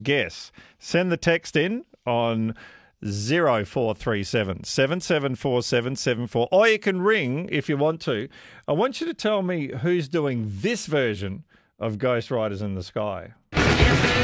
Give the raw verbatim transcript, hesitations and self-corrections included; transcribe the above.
guess. Send the text in on zero four three seven, seven seven four seven seven four, or you can ring if you want to. I want you to tell me who's doing this version of Ghost Riders in the Sky.